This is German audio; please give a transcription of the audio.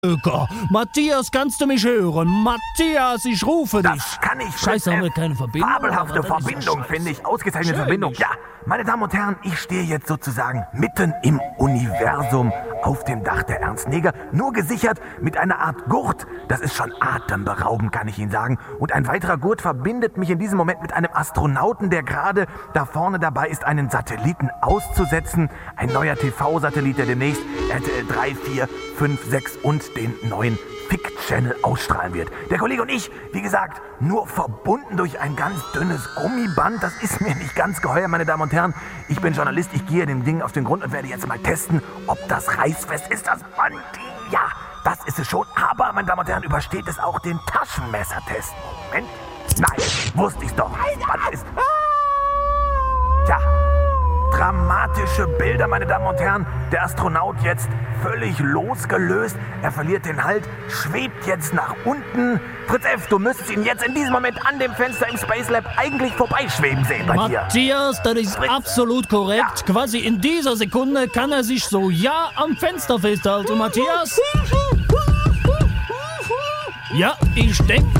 Matthias, kannst du mich hören? Matthias, ich rufe dich. Das kann ich. Scheiße, haben wir keine Verbindung. Fabelhafte Verbindung, finde ich. Ausgezeichnete Verbindung. Ja, meine Damen und Herren, ich stehe jetzt sozusagen mitten im Universum auf dem Dach der Ernst Neger, nur gesichert mit einer Art Gurt. Das ist schon atemberaubend, kann ich Ihnen sagen. Und ein weiterer Gurt verbindet mich in diesem Moment mit einem Astronauten, der gerade da vorne dabei ist, einen Satelliten auszusetzen. Ein neuer TV-Satellit, der demnächst RTL 3, 4, 5, 6 und den neuen Fick-Channel ausstrahlen wird. Der Kollege und ich, wie gesagt, nur verbunden durch ein ganz dünnes Gummiband. Das ist mir nicht ganz geheuer, meine Damen und Herren. Ich bin Journalist, ich gehe dem Ding auf den Grund und werde jetzt mal testen, ob das reißfest ist, das Band. Ja, das ist es schon. Aber, meine Damen und Herren, übersteht es auch den Taschenmessertest. Moment. Nein, wusste ich's doch. Das Band ist... Tja, dramatische Bilder, meine Damen und Herren. Der Astronaut jetzt völlig losgelöst. Er verliert den Halt, schwebt jetzt nach unten. Fritz F., du müsstest ihn jetzt in diesem Moment an dem Fenster im Space Lab eigentlich vorbeischweben sehen bei dir. Matthias, das ist absolut korrekt. Ja. Quasi in dieser Sekunde kann er sich so am Fenster festhalten. Matthias? Ja, ich denke...